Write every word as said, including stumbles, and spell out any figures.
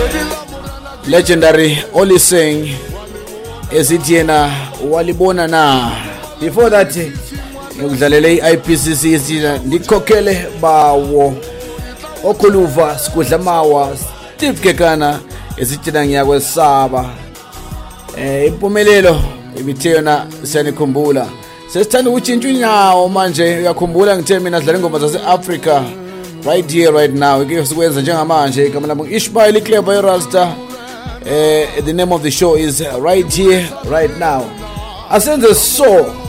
legendary Oliseng esithi yena walibona na. Before that ngikudlalele I P C C isina ndikhokhele bawo okhuluva sikudla mawa Steve Kekana esithina ngiyakwesaba. Eh impumelelo ibithena siyanikhumbula. Sesithanda ukutshintsha unyawo manje uyakhumbula ngithe mina sidlala ingoma zase Africa right here right now. Ike sikwenza njengamanje igama labo Ishmael Clever Rasta. Uh, the name of the show is uh, Right Here, Right Now. Asenze so